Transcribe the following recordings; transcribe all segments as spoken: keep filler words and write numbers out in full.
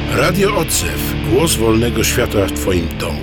Radio Odzew. Głos wolnego świata w Twoim domu.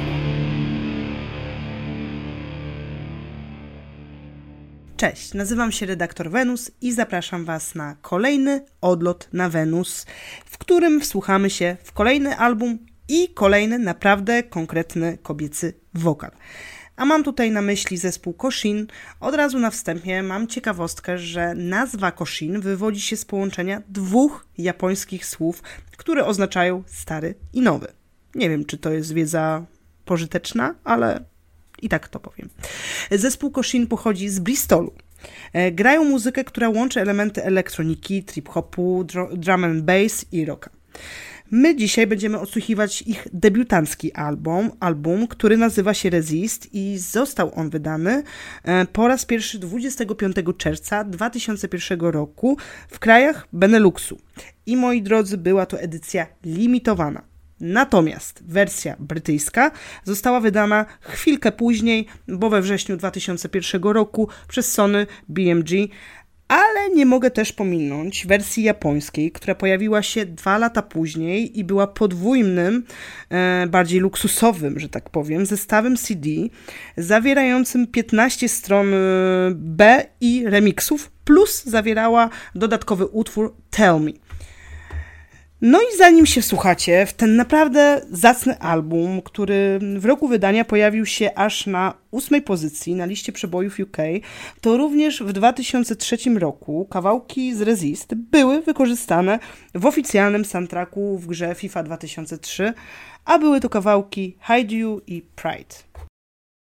Cześć, nazywam się redaktor Wenus i zapraszam Was na kolejny odlot na Wenus, w którym wsłuchamy się w kolejny album i kolejny naprawdę konkretny kobiecy wokal. A mam tutaj na myśli zespół Koshin. Od razu na wstępie mam ciekawostkę, że nazwa Koshin wywodzi się z połączenia dwóch japońskich słów, które oznaczają stary i nowy. Nie wiem, czy to jest wiedza pożyteczna, ale i tak to powiem. Zespół Koshin pochodzi z Bristolu. Grają muzykę, która łączy elementy elektroniki, trip-hopu, drum and bass i rocka. My dzisiaj będziemy odsłuchiwać ich debiutancki album, album, który nazywa się Resist i został on wydany po raz pierwszy dwudziestego piątego czerwca dwa tysiące pierwszego roku w krajach Beneluxu. I moi drodzy, była to edycja limitowana. Natomiast wersja brytyjska została wydana chwilkę później, bo we wrześniu dwa tysiące pierwszego roku przez Sony B M G, ale nie mogę też pominąć wersji japońskiej, która pojawiła się dwa lata później i była podwójnym, e, bardziej luksusowym, że tak powiem, zestawem C D zawierającym piętnaście stron B i remixów, plus zawierała dodatkowy utwór Tell Me. No i zanim się wsłuchacie w ten naprawdę zacny album, który w roku wydania pojawił się aż na ósmej pozycji na liście przebojów U K, to również w dwa tysiące trzecim roku kawałki z Resist były wykorzystane w oficjalnym soundtracku w grze FIFA dwa tysiące trzy, a były to kawałki Hide You i Pride.